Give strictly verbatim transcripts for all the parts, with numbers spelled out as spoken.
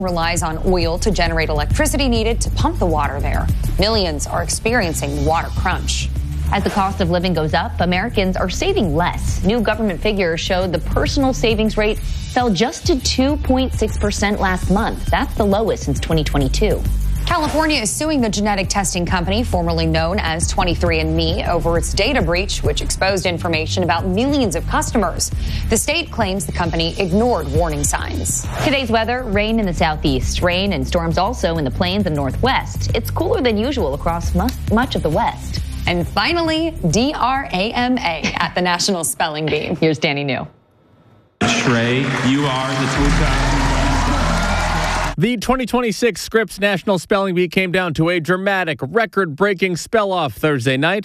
relies on oil to generate electricity needed to pump the water there. Millions are experiencing water crunch. As the cost of living goes up, Americans are saving less. New government figures showed the personal savings rate fell just to two point six percent last month. That's the lowest since twenty twenty-two. California is suing the genetic testing company formerly known as twenty-three and me over its data breach, which exposed information about millions of customers. The state claims the company ignored warning signs. Today's weather, rain in the southeast, rain and storms also in the plains and northwest. It's cooler than usual across much of the west. And finally, D R A M A at the National Spelling Bee. Here's Danny New. Shrey, you are the two-time. The twenty twenty-six Scripps National Spelling Bee came down to a dramatic, record-breaking spell-off Thursday night,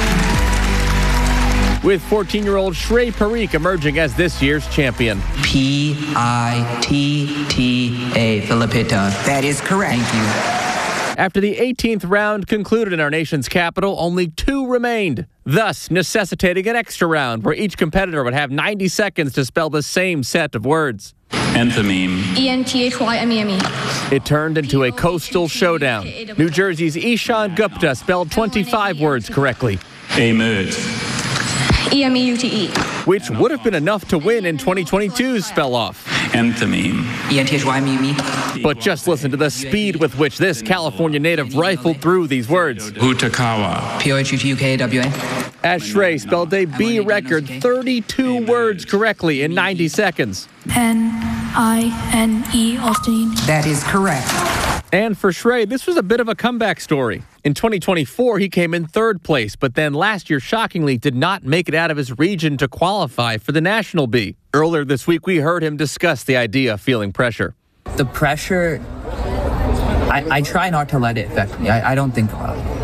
with fourteen-year-old Shrey Parikh emerging as this year's champion. P I T T A, Filipita. That is correct. Thank you. After the eighteenth round concluded in our nation's capital, only two remained, thus necessitating an extra round where each competitor would have ninety seconds to spell the same set of words. Enthymeme. E N T H Y M E M E. It turned into a coastal showdown. New Jersey's Ishan Gupta spelled twenty-five words correctly. Emerge. E M E U T E. Which would have been enough to win in twenty twenty-two's spell-off. Enthymeme. E N T H Y M E M E. But just listen to the speed with which this California native rifled through these words. Utakawa. P O H U T U K A W A. As Shrey spelled a B record thirty-two words correctly in ninety seconds. N I N E Austin. That is correct. And for Shrey, this was a bit of a comeback story. In twenty twenty-four, he came in third place, but then last year, shockingly, did not make it out of his region to qualify for the National Bee. Earlier this week, we heard him discuss the idea of feeling pressure. The pressure, I, I try not to let it affect me. I, I don't think about it.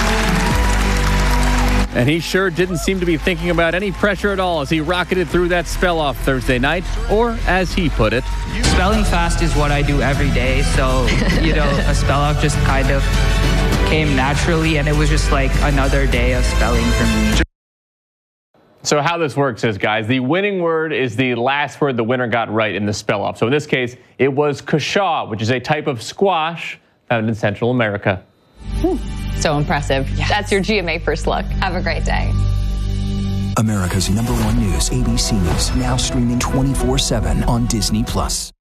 And he sure didn't seem to be thinking about any pressure at all as he rocketed through that spell-off Thursday night, or as he put it, spelling fast is what I do every day, so, you know, a spell-off just kind of came naturally, and it was just like another day of spelling for me. So how this works is, guys, the winning word is the last word the winner got right in the spell-off. So in this case, it was kashaw, which is a type of squash found in Central America. Whew. So impressive. Yes. That's your G M A First Look. Have a great day. America's number one news, A B C News, now streaming twenty-four seven on Disney Plus.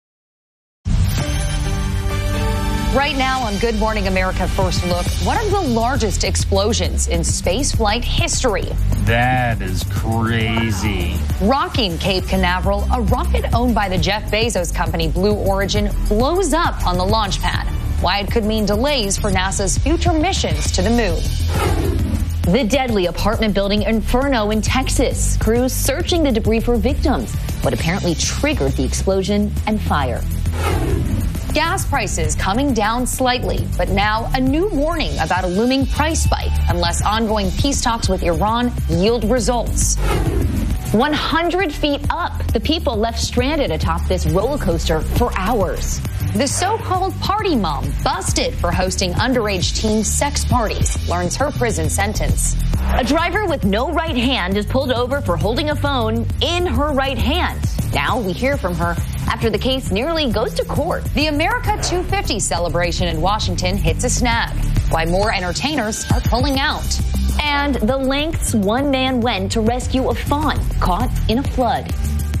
Right now on Good Morning America First Look, one of the largest explosions in spaceflight history. That is crazy. Rocking Cape Canaveral, a rocket owned by the Jeff Bezos company Blue Origin blows up on the launch pad. Why it could mean delays for NASA's future missions to the moon. The deadly apartment building Inferno in Texas. Crews searching the debris for victims. What apparently triggered the explosion and fire. Gas prices coming down slightly, but now a new warning about a looming price spike unless ongoing peace talks with Iran yield results. one hundred feet up, the people left stranded atop this roller coaster for hours. The so-called party mom busted for hosting underage teen sex parties learns her prison sentence. A driver with no right hand is pulled over for holding a phone in her right hand. Now we hear from her after the case nearly goes to court. The America two fifty celebration in Washington hits a snag. Why more entertainers are pulling out. And the lengths one man went to rescue a fawn caught in a flood.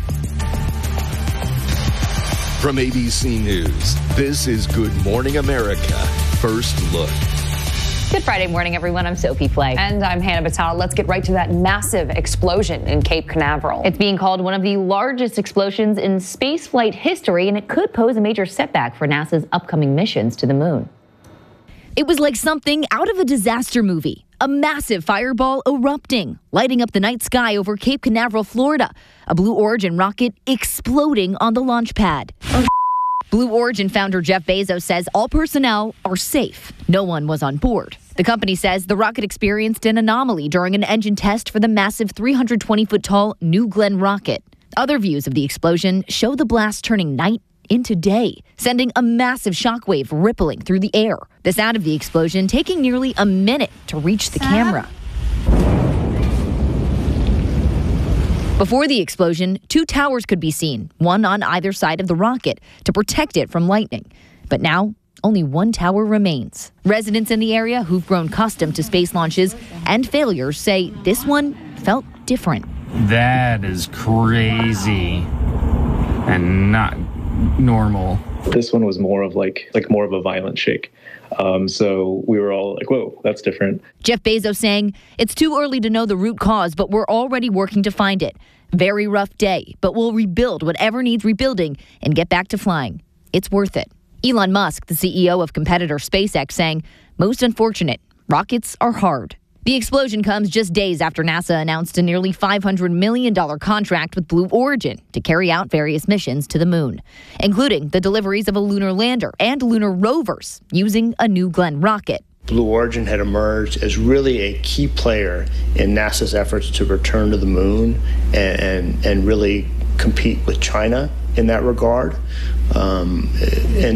From A B C News, this is Good Morning America First Look. Good Friday morning, everyone. I'm Sophie Flay. And I'm Hannah Batal. Let's get right to that massive explosion in Cape Canaveral. It's being called one of the largest explosions in spaceflight history, and it could pose a major setback for NASA's upcoming missions to the moon. It was like something out of a disaster movie. A massive fireball erupting, lighting up the night sky over Cape Canaveral, Florida. A Blue Origin rocket exploding on the launch pad. Oh, Blue Origin founder Jeff Bezos says all personnel are safe. No one was on board. The company says the rocket experienced an anomaly during an engine test for the massive three hundred twenty foot tall New Glenn rocket. Other views of the explosion show the blast turning night into day, sending a massive shockwave rippling through the air. The sound of the explosion taking nearly a minute to reach the camera. Before the explosion, two towers could be seen, one on either side of the rocket, to protect it from lightning. But now, only one tower remains. Residents in the area who've grown accustomed to space launches and failures say this one felt different. That is crazy and not normal. This one was more of like like more of a violent shake. Um, so we were all like, whoa, that's different. Jeff Bezos saying it's too early to know the root cause, but we're already working to find it. Very rough day, but we'll rebuild whatever needs rebuilding and get back to flying. It's worth it. Elon Musk, the C E O of competitor SpaceX, saying, most unfortunate, rockets are hard. The explosion comes just days after NASA announced a nearly five hundred million dollars contract with Blue Origin to carry out various missions to the moon, including the deliveries of a lunar lander and lunar rovers using a New Glenn rocket. Blue Origin had emerged as really a key player in NASA's efforts to return to the moon and, and, and really compete with China in that regard. Um, and